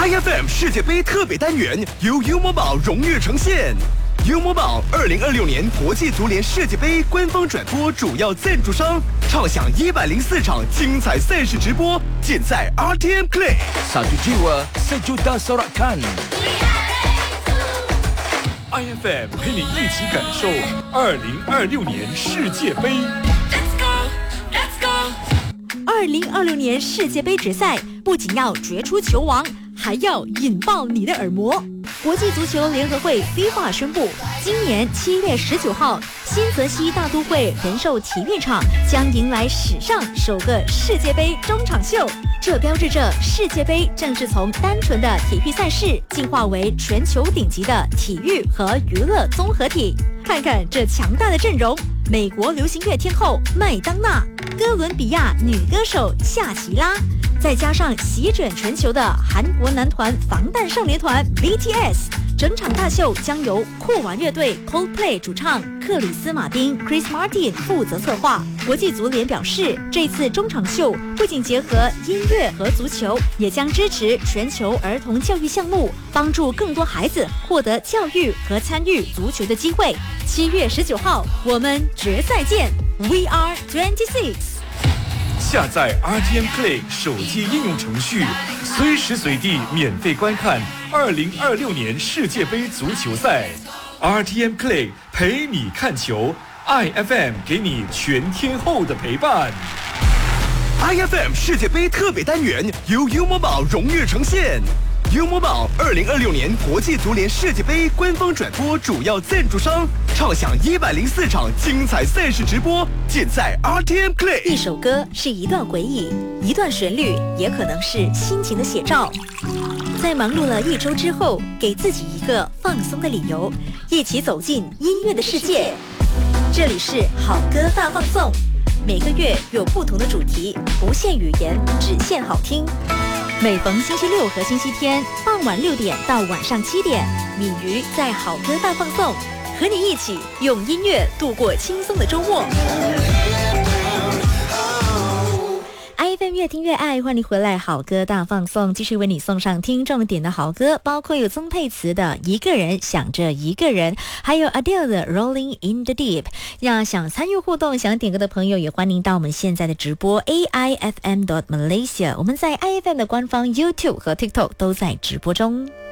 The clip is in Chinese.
IFM 世界杯特别单元由 U Mobile 荣誉呈现。U Mobile 2026年国际足联世界杯官方转播主要赞助商，畅享104场精彩赛事直播，尽在 RTM Play。 Satu jiwa, sejuta sorakan。 IFM 陪你一起感受2026年世界杯。 2026年世界杯决赛不仅要决出球王，还要引爆你的耳膜。国际足球联合会 FIFA 宣布，今年7月19号，新泽西大都会人寿体育场将迎来史上首个世界杯中场秀。这标志着世界杯正式从单纯的体育赛事进化为全球顶级的体育和娱乐综合体。看看这强大的阵容，美国流行乐天后麦当娜，哥伦比亚女歌手夏奇拉，再加上席卷全球的韩国男团防弹少年团 BTS， 整场大秀将由酷玩乐队 Coldplay 主唱克里斯马丁 Chris Martin 负责策划。国际足联表示，这次中场秀不仅结合音乐和足球，也将支持全球儿童教育项目，帮助更多孩子获得教育和参与足球的机会。7月19号，我们决赛见 We are 26。 下载 RTM Play 手机应用程序，随时随地免费观看2026年世界杯足球赛。RTM Play 陪你看球，IFM 给你全天候的陪伴。 IFM 世界杯特别单元由 U Mobile 荣誉呈现。U Mobile 2026年国际足联世界杯官方转播主要赞助商，畅享104场精彩赛事直播，尽在 RTM Play。 一首歌是一段回忆，一段旋律也可能是心情的写照。在忙碌了一周之后，给自己一个放松的理由，一起走进音乐的世界。这里是好歌大放送，每个月有不同的主题，不限语言，只限好听。每逢星期六和星期天傍晚6点到晚上7点，敏瑜在好歌大放送，和你一起用音乐度过轻松的周末。IFM 越听越爱，欢迎回来，好歌大放送，继续为你送上听众点的好歌，包括有曾沛慈的一个人想着一个人，还有 Adele 的 Rolling in the Deep。 要想参与互动想点歌的朋友，也欢迎到我们现在的直播 AIFM.Malaysia， 我们在 IFM 的官方 YouTube 和 TikTok 都在直播中。